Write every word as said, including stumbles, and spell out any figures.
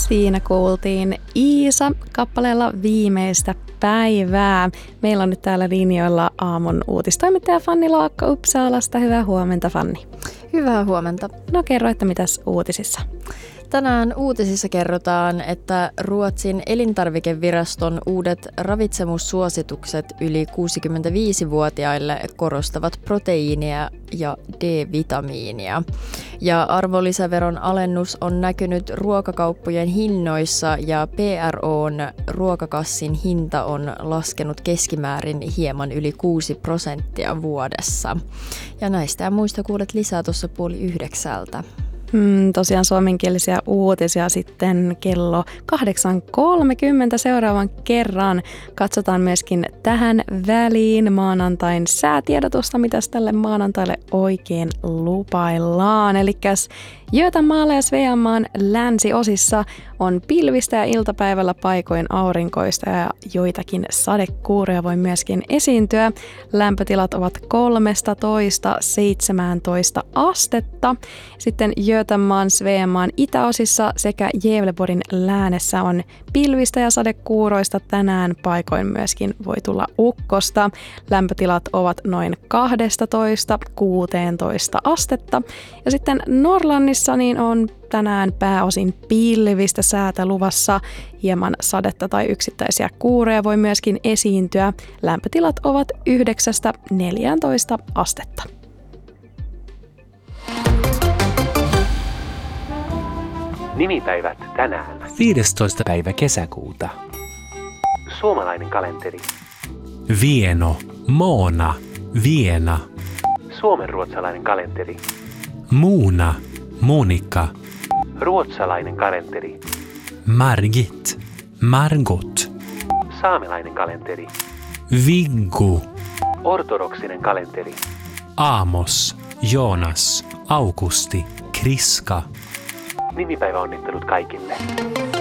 Siinä kuultiin Iisa kappaleella Viimeistä päivää. Meillä on nyt täällä linjoilla aamun uutistoimittaja Fanni Laakko Uppsalasta. Hyvää huomenta, Fanni. Hyvää huomenta. No kerro, että mitäs uutisissa? Tänään uutisissa kerrotaan, että Ruotsin elintarvikeviraston uudet ravitsemussuositukset yli kuusikymmentäviisivuotiaille korostavat proteiinia ja D-vitamiinia. Ja arvonlisäveron alennus on näkynyt ruokakauppojen hinnoissa ja P R O:n ruokakassin hinta on laskenut keskimäärin hieman yli kuusi prosenttia vuodessa. Ja näistä ja muista kuulet lisää tuossa puoli yhdeksältä. Hmm, tosiaan suomenkielisiä uutisia sitten kello kahdeksan kolmekymmentä seuraavan kerran. Katsotaan myöskin tähän väliin maanantain säätiedotusta, mitä tälle maanantaille oikein lupaillaan. Elikkäs Götamäellä ja Sveamaan länsiosissa on pilvistä ja iltapäivällä paikoin aurinkoista ja joitakin sadekuuroja voi myöskin esiintyä. Lämpötilat ovat kolmetoista seitsemäntoista astetta. Sitten Götamaan, Sveamaan itäosissa sekä Gävleborgin läänessä on pilvistä ja sadekuuroista. Tänään paikoin myöskin voi tulla ukkosta. Lämpötilat ovat noin kaksitoista kuusitoista astetta. Ja sitten Norlannissa niin on tänään pääosin pilvistä säätä luvassa. Hieman sadetta tai yksittäisiä kuuroja voi myöskin esiintyä. Lämpötilat ovat yhdeksästä neljääntoista astetta. Nimipäivät tänään. viidestoista päivä kesäkuuta. Suomalainen kalenteri. Vieno, Moona, Viena. Suomenruotsalainen kalenteri. Muuna, Monika. Ruotsalainen kalenteri. Margit, Margot. Saamelainen kalenteri. Viggo. Ortodoksinen kalenteri. Aamos, Joonas, Augusti, Kriska. Nimipäiväonnittelut kaikille.